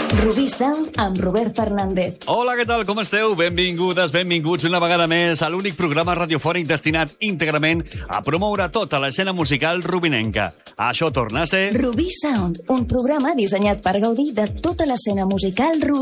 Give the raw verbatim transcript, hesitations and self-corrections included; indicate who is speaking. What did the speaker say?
Speaker 1: Rubí Sound amb Robert Fernández.
Speaker 2: Hola, què tal? Com esteu? Benvingudes, benvinguts una vegada més a l'únic programa radiofònic destinat íntegrament a promoure tota l'escena musical rubinenca. Això torna a ser...
Speaker 1: Rubí Sound, un programa dissenyat per gaudir de tota l'escena musical rubinenca.